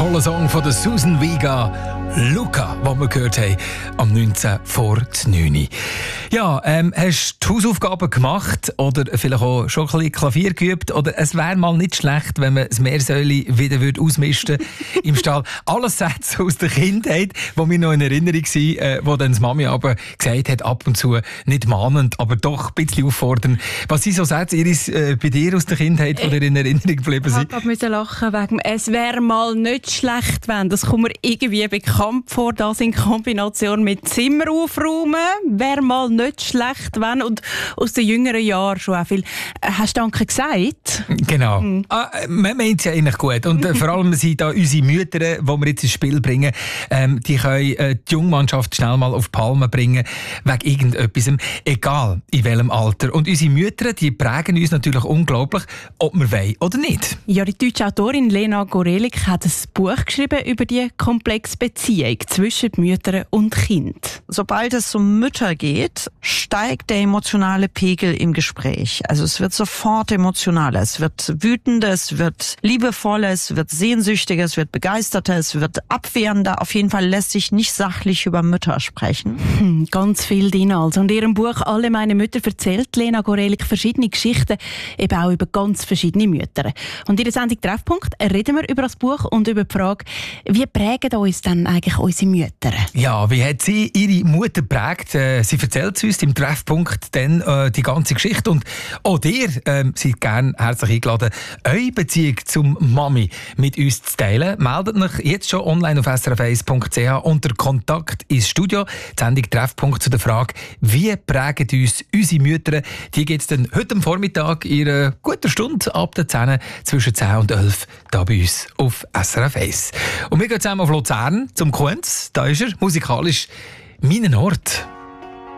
toller Song von der Susan Vega, Luca, den wir gehört haben, am 19 vor 9. Ja, hast du die Hausaufgaben gemacht oder vielleicht auch schon ein bisschen Klavier geübt? Oder es wäre mal nicht schlecht, wenn man das Meersäule wieder ausmisten im Stall. Alles Sätze aus der Kindheit, die mir noch in Erinnerung sind, wo dann die Mami aber gesagt hat, ab und zu nicht mahnend, aber doch ein bisschen auffordernd. Was sind so Sätze, Iris, bei dir aus der Kindheit, die dir in Erinnerung geblieben sind? Ich musste lachen wegen «Es wäre mal nicht schlecht, wenn». Das kommt mir irgendwie bekannt vor, das in Kombination mit «Zimmer aufräumen». «Wäre mal nicht schlecht, wenn». Und aus den jüngeren Jahren schon auch viel. Hast du «Danke» gesagt? Genau. Man meint es ja eigentlich gut. Und vor allem sind da unsere Mütter, die wir jetzt ins Spiel bringen, die können die Jungmannschaft schnell mal auf die Palme bringen, wegen irgendetwas, egal in welchem Alter. Und unsere Mütter, die prägen uns natürlich unglaublich, ob wir wollen oder nicht. Ja, die deutsche Autorin Lena Gorelik hat ein Buch geschrieben über die komplexe Beziehung zwischen Müttern und Kind. Sobald es um Mütter geht, steigt der emotionale Pegel im Gespräch. Also es wird sofort emotionaler, es wird wütender, es wird liebevoller, es wird sehnsüchtiger, es wird begeisterter, es wird abwehrender. Auf jeden Fall lässt sich nicht sachlich über Mütter sprechen. Ganz viel drin also. Und in ihrem Buch «Alle meine Mütter» erzählt Lena Gorelik verschiedene Geschichten, eben auch über ganz verschiedene Mütter. Und in der Sendung «Treffpunkt» reden wir über das Buch und über die Frage, wie prägen uns dann eigentlich unsere Mütter? Ja, wie hat sie ihre Mutter geprägt? Sie erzählt uns im Treffpunkt dann die ganze Geschichte. Und auch ihr seid gerne herzlich eingeladen, eure Beziehung zum Mami mit uns zu teilen. Meldet euch jetzt schon online auf srf1.ch unter Kontakt ins Studio. Die Sendung Treffpunkt zu der Frage, wie prägen uns unsere Mütter? Die gibt es dann heute am Vormittag in einer guten Stunde ab der 10 zwischen 10 und 11 hier bei uns auf SRF 1. Und wir gehen zusammen auf Luzern zum Kunz. Da ist er, musikalisch, meinen Ort.